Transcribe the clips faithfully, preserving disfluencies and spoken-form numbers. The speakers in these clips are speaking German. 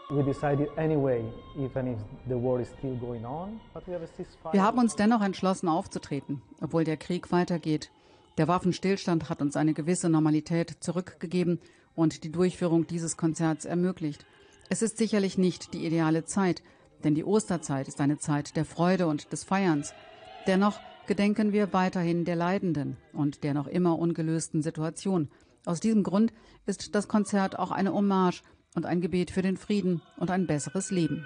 Wir haben uns dennoch entschlossen aufzutreten, obwohl der Krieg weitergeht. Der Waffenstillstand hat uns eine gewisse Normalität zurückgegeben und die Durchführung dieses Konzerts ermöglicht. Es ist sicherlich nicht die ideale Zeit, denn die Osterzeit ist eine Zeit der Freude und des Feierns. Dennoch gedenken wir weiterhin der Leidenden und der noch immer ungelösten Situation. Aus diesem Grund ist das Konzert auch eine Hommage und ein Gebet für den Frieden und ein besseres Leben.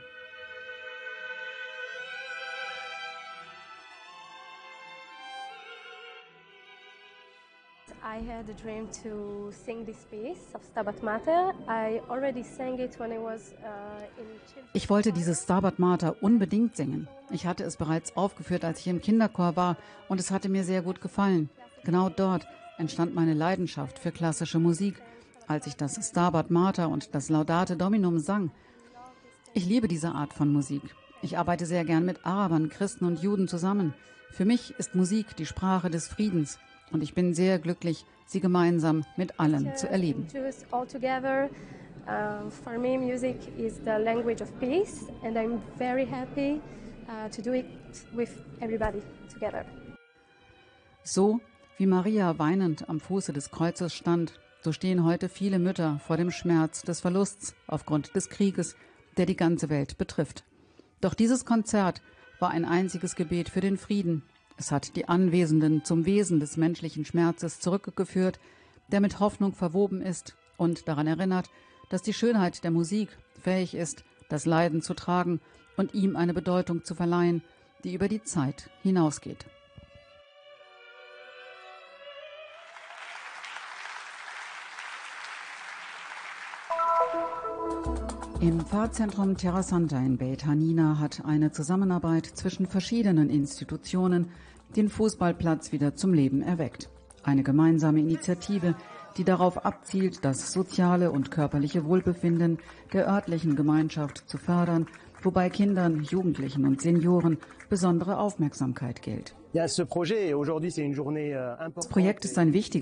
I had a dream to sing this piece of Stabat Mater. I already sang it when I was uh, in children's. Ich wollte dieses Stabat Mater unbedingt singen. Ich hatte es bereits aufgeführt, als ich im Kinderchor war, und es hatte mir sehr gut gefallen. Genau dort entstand meine Leidenschaft für klassische Musik, als ich das Stabat Mater und das Laudate Dominum sang. Ich liebe diese Art von Musik. Ich arbeite sehr gern mit Arabern, Christen und Juden zusammen. Für mich ist Musik die Sprache des Friedens. Und ich bin sehr glücklich, sie gemeinsam mit allen zu erleben. All together, uh, for me, music is the language of peace, and I'm very happy uh, to do it with everybody together. So wie Maria weinend am Fuße des Kreuzes stand, so stehen heute viele Mütter vor dem Schmerz des Verlusts aufgrund des Krieges, der die ganze Welt betrifft. Doch dieses Konzert war ein einziges Gebet für den Frieden. Es hat die Anwesenden zum Wesen des menschlichen Schmerzes zurückgeführt, der mit Hoffnung verwoben ist und daran erinnert, dass die Schönheit der Musik fähig ist, das Leiden zu tragen und ihm eine Bedeutung zu verleihen, die über die Zeit hinausgeht. Im Pfarrzentrum Terra Santa in Beit Hanina hat eine Zusammenarbeit zwischen verschiedenen Institutionen den Fußballplatz wieder zum Leben erweckt. Eine gemeinsame Initiative, die darauf abzielt, das soziale und körperliche Wohlbefinden der örtlichen Gemeinschaft zu fördern, wobei Kindern, Jugendlichen und Senioren besondere Aufmerksamkeit gilt. Das Projekt ist ein wichtiges